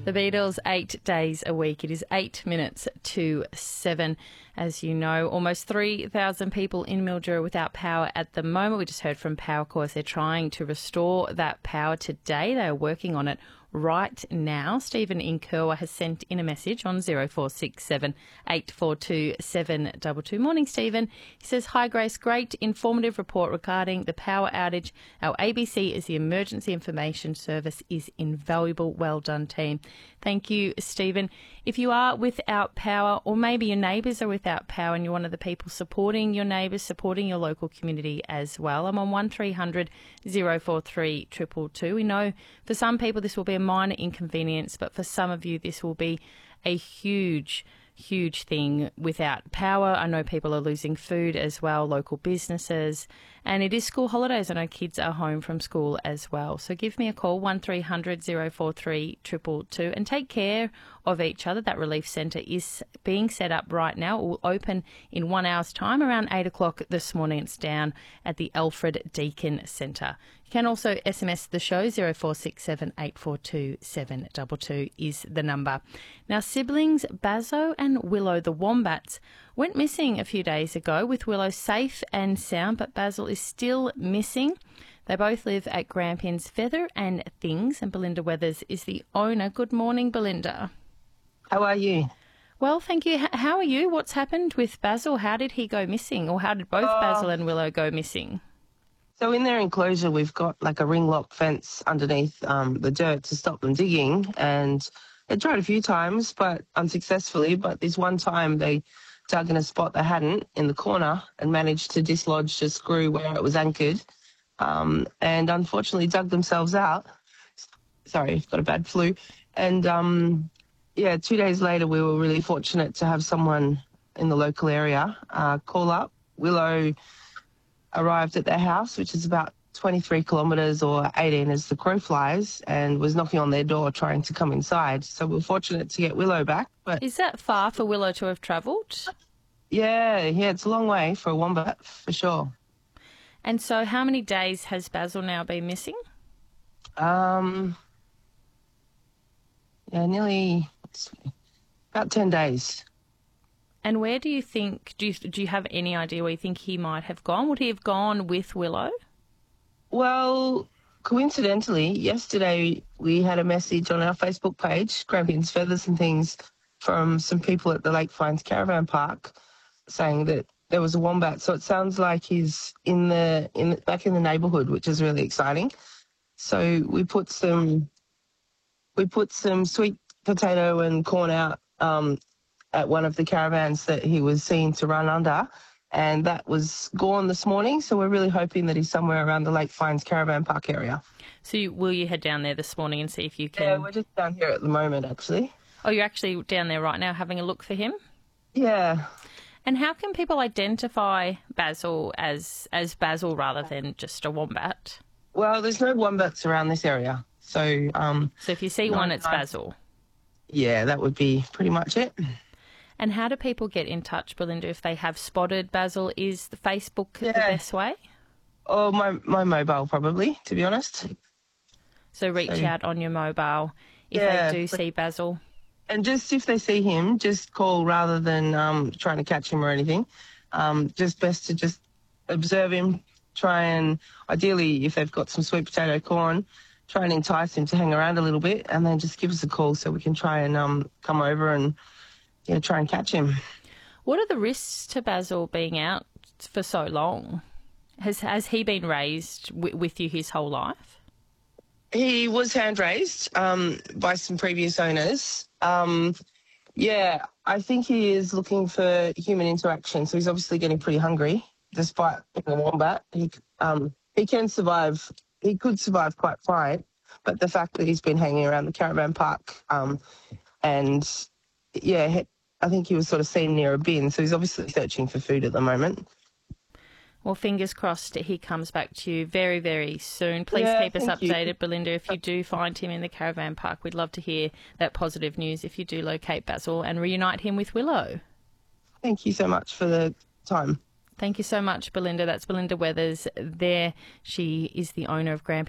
The Beatles, 8 days a week. It is 8 minutes to 7. As you know, almost 3,000 people in Mildura without power at the moment. We just heard from Powerco. They're trying to restore that power today. They are working on it right now. Stephen in Kerwa has sent in a message on 0467 842 722. Morning, Stephen. He says, "Hi, Grace. Great informative report regarding the power outage. Our ABC as the emergency information service is invaluable. Well done, team." Thank you, Stephen. If you are without power, or maybe your neighbours are without power and you're one of the people supporting your neighbours, supporting your local community as well, I'm on 1300 043 222. We know for some people this will be a minor inconvenience, but for some of you this will be a huge thing without power. I know people are losing food as well, local businesses, and it is school holidays. I know kids are home from school as well. So give me a call, 1300 043 222, and take care of each other. That relief centre is being set up right now. It will open in 1 hour's time, around 8 o'clock this morning. It's down at the Alfred Deakin Centre. You can also SMS the show, 0467 842 722 is the number. Now, siblings Bazzo and Willow the Wombats went missing a few days ago, with Willow safe and sound, but Basil is still missing. They both live at Grampians Feather and Things, and Belinda Weathers is the owner. Good morning, Belinda. How are you? Well, thank you. How are you? What's happened with Basil? How did he go missing, or how did both Basil and Willow go missing? So in their enclosure, we've got like a ring lock fence underneath the dirt to stop them digging, and they tried a few times, but unsuccessfully. But this one time they dug in a spot they hadn't in the corner and managed to dislodge a screw where it was anchored, and unfortunately dug themselves out. Sorry, I've got a bad flu. And 2 days later, we were really fortunate to have someone in the local area call up. Willow arrived at their house, which is about 23 kilometres or 18 as the crow flies, and was knocking on their door trying to come inside. So we were fortunate to get Willow back. But is that far for Willow to have travelled? Yeah, it's a long way for a wombat, for sure. And so how many days has Basil now been missing? Nearly about 10 days. And where do you think, do you have any idea where you think he might have gone? Would he have gone with Willow? Well, coincidentally, yesterday we had a message on our Facebook page, Grampians Feathers and Things, from some people at the Lake Fines Caravan Park saying that there was a wombat. So it sounds like he's back in the neighbourhood, which is really exciting. So we put some sweet potato and corn out at one of the caravans that he was seen to run under, and that was gone this morning. So we're really hoping that he's somewhere around the Lake Fines Caravan Park area. So will you head down there this morning and see if you can? Yeah, we're just down here at the moment, actually. Oh, you're actually down there right now having a look for him? Yeah. And how can people identify Basil as Basil rather than just a wombat? Well, there's no wombats around this area. So if you see one, it's Basil? Yeah, that would be pretty much it. And how do people get in touch, Belinda, if they have spotted Basil? Is the Facebook the best way? Oh, my mobile probably, to be honest. So reach out on your mobile if they do see Basil. And just if they see him, just call rather than trying to catch him or anything. Just best to just observe him, try and, ideally, if they've got some sweet potato corn, try and entice him to hang around a little bit, and then just give us a call so we can try and come over and try and catch him. What are the risks to Basil being out for so long? Has he been raised with you his whole life? He was hand raised by some previous owners. I think he is looking for human interaction, so he's obviously getting pretty hungry. Despite being a wombat, he can survive. He could survive quite fine, but the fact that he's been hanging around the caravan park, I think he was sort of seen near a bin, so he's obviously searching for food at the moment. Well, fingers crossed he comes back to you very, very soon. Please keep us updated, Belinda. If you do find him in the caravan park, we'd love to hear that positive news if you do locate Basil and reunite him with Willow. Thank you so much for the time. Thank you so much, Belinda. That's Belinda Weathers there. She is the owner of Grampians